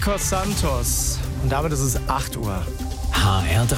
Nikos Santos. Und damit ist es 8 Uhr. HR3.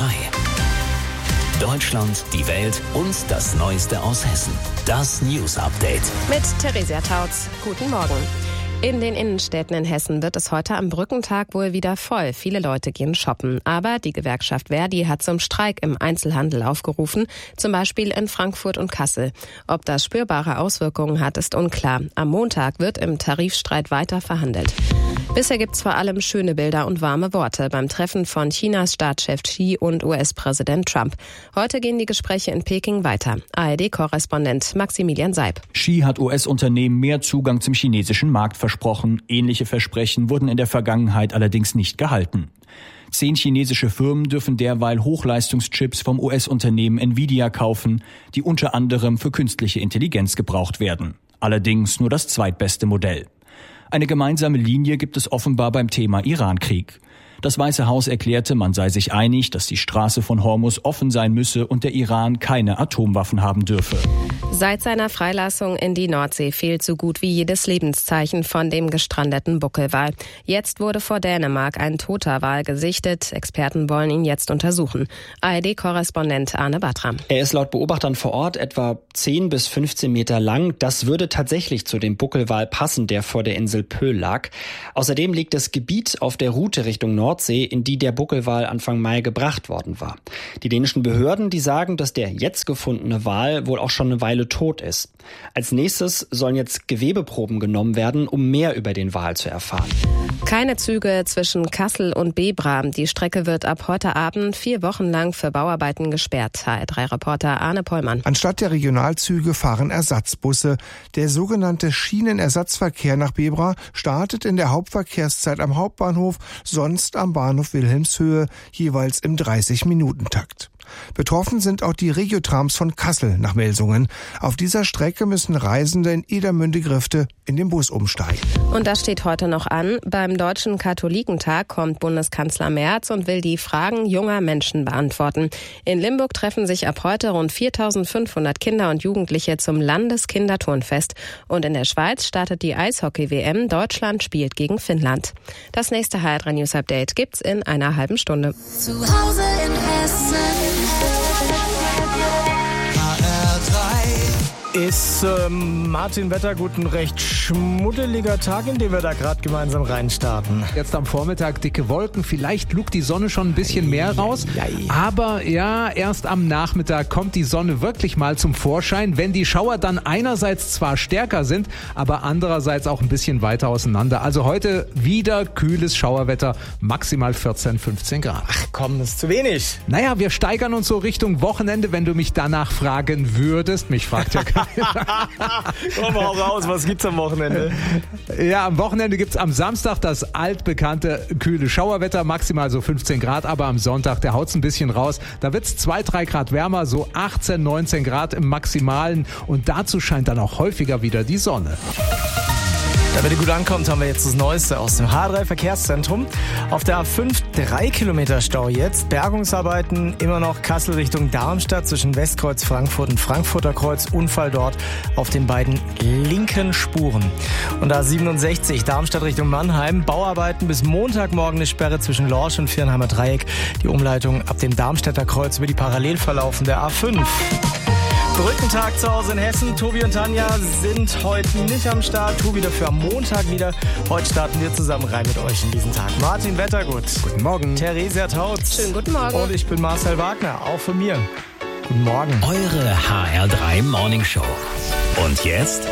Deutschland, die Welt und das Neueste aus Hessen. Das News Update. Mit Theresia Tautz. Guten Morgen. In den Innenstädten in Hessen wird es heute am Brückentag wohl wieder voll. Viele Leute gehen shoppen. Aber die Gewerkschaft ver.di hat zum Streik im Einzelhandel aufgerufen, zum Beispiel in Frankfurt und Kassel. Ob das spürbare Auswirkungen hat, ist unklar. Am Montag wird im Tarifstreit weiter verhandelt. Bisher gibt's vor allem schöne Bilder und warme Worte beim Treffen von Chinas Staatschef Xi und US-Präsident Trump. Heute gehen die Gespräche in Peking weiter. ARD-Korrespondent Maximilian Seib. Xi hat US-Unternehmen mehr Zugang zum chinesischen Markt versprochen. Ähnliche Versprechen wurden in der Vergangenheit allerdings nicht gehalten. 10 chinesische Firmen dürfen derweil Hochleistungschips vom US-Unternehmen Nvidia kaufen, die unter anderem für künstliche Intelligenz gebraucht werden. Allerdings nur das zweitbeste Modell. Eine gemeinsame Linie gibt es offenbar beim Thema Iran-Krieg. Das Weiße Haus erklärte, man sei sich einig, dass die Straße von Hormuz offen sein müsse und der Iran keine Atomwaffen haben dürfe. Seit seiner Freilassung in die Nordsee fehlt so gut wie jedes Lebenszeichen von dem gestrandeten Buckelwal. Jetzt wurde vor Dänemark ein toter Wal gesichtet. Experten wollen ihn jetzt untersuchen. ARD-Korrespondent Arne Bartram. Er ist laut Beobachtern vor Ort etwa 10 bis 15 Meter lang. Das würde tatsächlich zu dem Buckelwal passen, der vor der Insel Pöhl lag. Außerdem liegt das Gebiet auf der Route Richtung Nordsee, in die der Buckelwal Anfang Mai gebracht worden war. Die dänischen Behörden, die sagen, dass der jetzt gefundene Wal wohl auch schon eine Weile tot ist. Als nächstes sollen jetzt Gewebeproben genommen werden, um mehr über den Wal zu erfahren. Keine Züge zwischen Kassel und Bebra. Die Strecke wird ab heute Abend 4 Wochen lang für Bauarbeiten gesperrt. HR3-Reporter Arne Pollmann. Anstatt der Regionalzüge fahren Ersatzbusse. Der sogenannte Schienenersatzverkehr nach Bebra startet in der Hauptverkehrszeit am Hauptbahnhof, sonst am Bahnhof Wilhelmshöhe, jeweils im 30-Minuten-Takt. Betroffen sind auch die Regiotrams von Kassel nach Melsungen. Auf dieser Strecke müssen Reisende in Edermünde-Grifte in den Bus umsteigen. Und das steht heute noch an. Beim Deutschen Katholikentag kommt Bundeskanzler Merz und will die Fragen junger Menschen beantworten. In Limburg treffen sich ab heute rund 4.500 Kinder und Jugendliche zum Landeskinderturnfest. Und in der Schweiz startet die Eishockey-WM. Deutschland spielt gegen Finnland. Das nächste HR3 News Update gibt's in einer halben Stunde. Zu Hause in Hessen. Ist Martin Wettergut ein recht schmuddeliger Tag, in den wir da gerade gemeinsam reinstarten. Jetzt am Vormittag dicke Wolken, vielleicht lugt die Sonne schon ein bisschen mehr raus. Aber ja, erst am Nachmittag kommt die Sonne wirklich mal zum Vorschein, wenn die Schauer dann einerseits zwar stärker sind, aber andererseits auch ein bisschen weiter auseinander. Also heute wieder kühles Schauerwetter, maximal 14, 15 Grad. Ach komm, das ist zu wenig. Naja, wir steigern uns so Richtung Wochenende, wenn du mich danach fragen würdest. Mich fragt ja keiner. Komm mal raus, was gibt's am Wochenende? Ja, am Wochenende gibt's am Samstag das altbekannte kühle Schauerwetter, maximal so 15 Grad, aber am Sonntag, der haut's ein bisschen raus. Da wird's 2-3 Grad wärmer, so 18, 19 Grad im Maximalen und dazu scheint dann auch häufiger wieder die Sonne. Damit ihr gut ankommt, haben wir jetzt das Neueste aus dem H3-Verkehrszentrum. Auf der A5 3 Kilometer Stau jetzt. Bergungsarbeiten immer noch Kassel Richtung Darmstadt zwischen Westkreuz Frankfurt und Frankfurter Kreuz. Unfall dort auf den beiden linken Spuren. Und A67 Darmstadt Richtung Mannheim. Bauarbeiten bis Montagmorgen eine Sperre zwischen Lorsch und Viernheimer Dreieck. Die Umleitung ab dem Darmstädter Kreuz über die parallel verlaufende A5. Brückentag zu Hause in Hessen. Tobi und Tanja sind heute nicht am Start. Tobi dafür am Montag wieder. Heute starten wir zusammen rein mit euch in diesen Tag. Martin Wettergut. Guten Morgen. Theresia Tautz. Schönen guten Morgen. Und ich bin Marcel Wagner. Auch von mir. Guten Morgen. Eure HR3 Morning Show. Und jetzt